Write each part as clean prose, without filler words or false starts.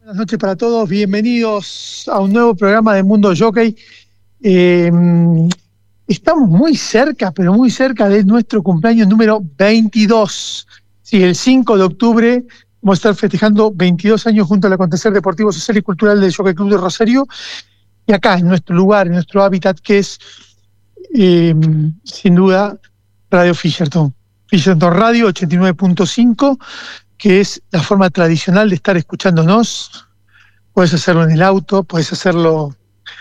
Buenas noches para todos, bienvenidos a un nuevo programa de Mundo Jockey. Estamos muy cerca, pero muy cerca de nuestro cumpleaños número 22. Sí, el 5 de octubre vamos a estar festejando 22 años junto al acontecer deportivo, social y cultural del Jockey Club de Rosario. Y acá, en nuestro lugar, en nuestro hábitat, que es, sin duda, Radio Fisherton. Fisherton Radio 89.5, que es la forma tradicional de estar escuchándonos. Puedes hacerlo en el auto, puedes hacerlo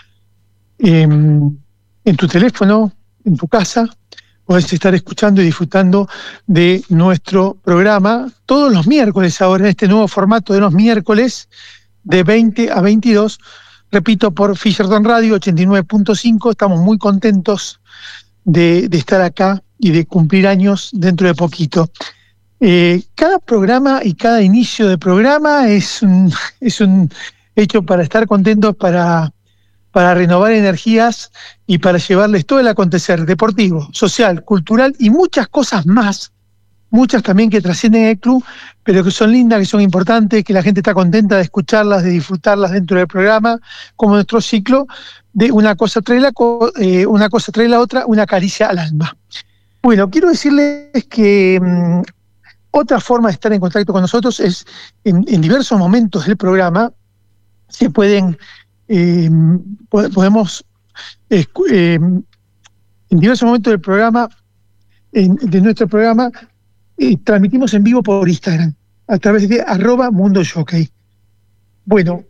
en tu teléfono, en tu casa. Puedes estar escuchando y disfrutando de nuestro programa todos los miércoles ahora, en este nuevo formato de los miércoles, de 20 a 22. Repito, por Fisherton Radio 89.5. Estamos muy contentos de estar acá y de cumplir años dentro de poquito. Cada programa y cada inicio de programa es un hecho para estar contentos, para renovar energías y para llevarles todo el acontecer deportivo, social, cultural y muchas cosas más, muchas también que trascienden el club, pero que son lindas, que son importantes, que la gente está contenta de escucharlas, de disfrutarlas dentro del programa, como nuestro ciclo de una cosa trae la otra, una caricia al alma. Bueno, quiero decirles que otra forma de estar en contacto con nosotros es en diversos momentos del programa. Se pueden, podemos, en diversos momentos del programa, de nuestro programa, transmitimos en vivo por Instagram, a través de @MundoJockey. Bueno,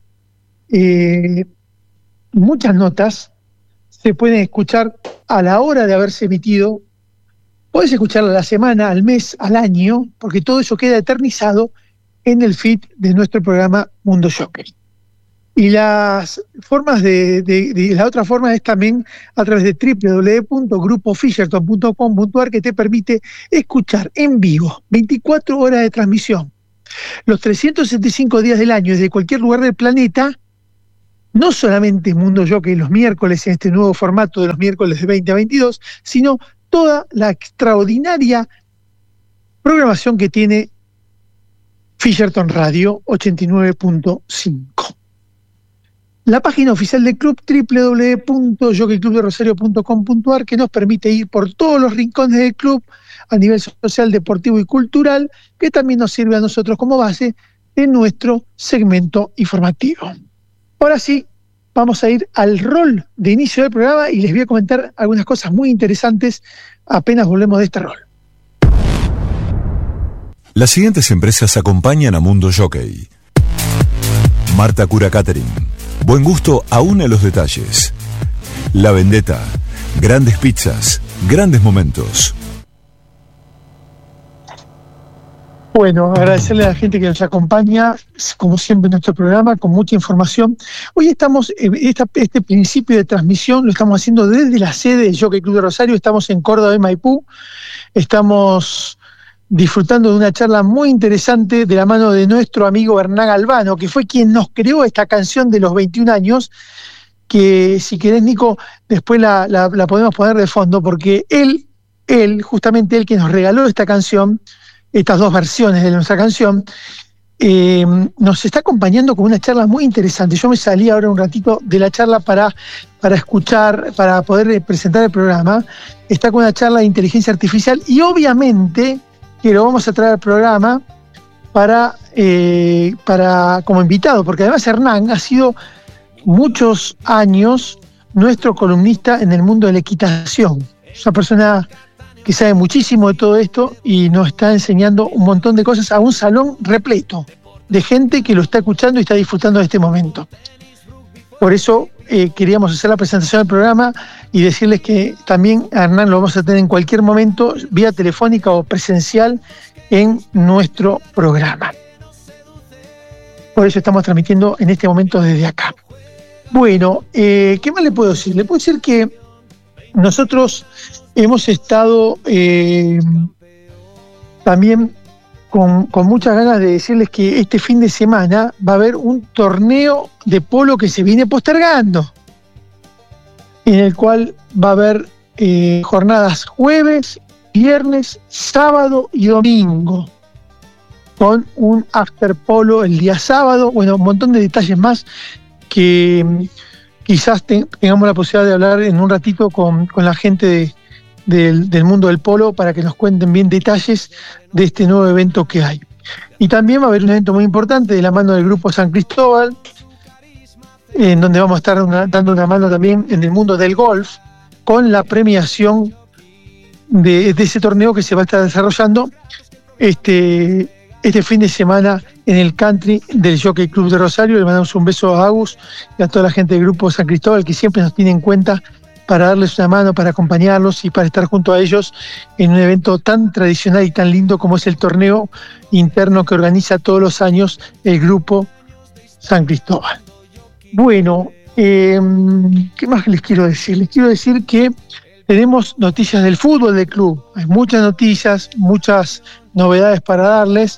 muchas notas se pueden escuchar a la hora de haberse emitido. Podés escucharla a la semana, al mes, al año, porque todo eso queda eternizado en el feed de nuestro programa Mundo Jockey. Y las formas la otra forma es también a través de www.grupofisherton.com.ar, que te permite escuchar en vivo 24 horas de transmisión, los 365 días del año, desde cualquier lugar del planeta, no solamente Mundo Jockey los miércoles en este nuevo formato de los miércoles de 20 a 22, sino toda la extraordinaria programación que tiene Fisherton Radio 89.5. La página oficial del club, www.jockeyclubderosario.com.ar, que nos permite ir por todos los rincones del club a nivel social, deportivo y cultural, que también nos sirve a nosotros como base en nuestro segmento informativo. Ahora sí, vamos a ir al rol de inicio del programa y les voy a comentar algunas cosas muy interesantes apenas volvemos de este rol. Las siguientes empresas acompañan a Mundo Jockey: Marta Cura Catering, buen gusto aún en los detalles. La Vendetta, grandes pizzas, grandes momentos. Bueno, agradecerle a la gente que nos acompaña, como siempre, en nuestro programa, con mucha información. Hoy estamos, este principio de transmisión lo estamos haciendo desde la sede del Jockey Club de Rosario. Estamos en Córdoba de Maipú. Estamos disfrutando de una charla muy interesante de la mano de nuestro amigo Hernán Galvano, que fue quien nos creó esta canción de los 21 años, que si querés, Nico, después la podemos poner de fondo, porque él, justamente él que nos regaló esta canción, estas dos versiones de nuestra canción, nos está acompañando con una charla muy interesante. Yo me salí ahora un ratito de la charla para escuchar, para poder presentar el programa. Está con una charla de inteligencia artificial y obviamente que lo vamos a traer al programa para como invitado, porque además Hernán ha sido muchos años nuestro columnista en el mundo de la equitación. Es una persona que sabe muchísimo de todo esto y nos está enseñando un montón de cosas a un salón repleto de gente que lo está escuchando y está disfrutando de este momento. Por eso queríamos hacer la presentación del programa y decirles que también a Hernán lo vamos a tener en cualquier momento, vía telefónica o presencial, en nuestro programa. Por eso estamos transmitiendo en este momento desde acá. Bueno, ¿qué más le puedo decir? Le puedo decir que nosotros hemos estado también con muchas ganas de decirles que este fin de semana va a haber un torneo de polo que se viene postergando, en el cual va a haber jornadas jueves, viernes, sábado y domingo. con un after polo el día sábado. Bueno, un montón de detalles más que quizás tengamos la posibilidad de hablar en un ratito con la gente del mundo del polo para que nos cuenten bien detalles de este nuevo evento que hay. Y también va a haber un evento muy importante de la mano del Grupo San Cristóbal, en donde vamos a estar dando una mano también en el mundo del golf, con la premiación de ese torneo que se va a estar desarrollando este fin de semana en el country del Jockey Club de Rosario. Le mandamos un beso a Agus y a toda la gente del Grupo San Cristóbal, que siempre nos tiene en cuenta para darles una mano, para acompañarlos y para estar junto a ellos en un evento tan tradicional y tan lindo como es el torneo interno que organiza todos los años el Grupo San Cristóbal. Bueno, ¿qué más les quiero decir? Les quiero decir que tenemos noticias del fútbol del club. Hay muchas noticias, muchas novedades para darles.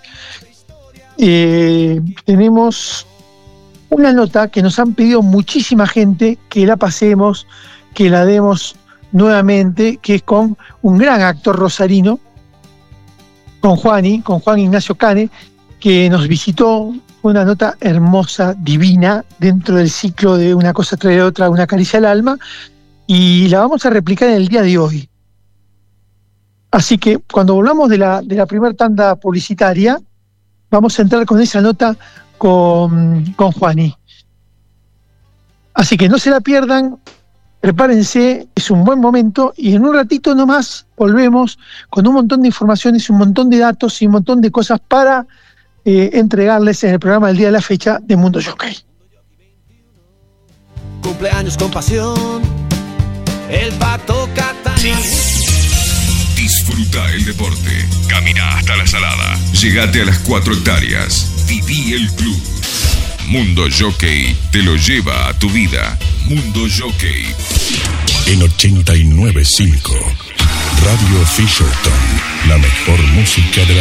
Tenemos una nota que nos han pedido muchísima gente que la pasemos, que la demos nuevamente, que es con un gran actor rosarino, con Juan Ignacio Cane, que nos visitó. Una nota hermosa, divina, dentro del ciclo de Una cosa trae otra, una caricia al alma, y la vamos a replicar en el día de hoy. Así que cuando volvamos de la primera tanda publicitaria, vamos a entrar con esa nota con Juani. Así que no se la pierdan, prepárense, es un buen momento, y en un ratito nomás volvemos con un montón de informaciones, un montón de datos y un montón de cosas para entregarles en el programa del día de la fecha de Mundo Jockey. Cumpleaños con pasión, el Pato Cataño. Disfruta el deporte, camina hasta la salada, llegate a las 4 hectáreas, viví el club. Mundo Jockey te lo lleva a tu vida. Mundo Jockey. En 89.5 Radio Fisherton, la mejor música de la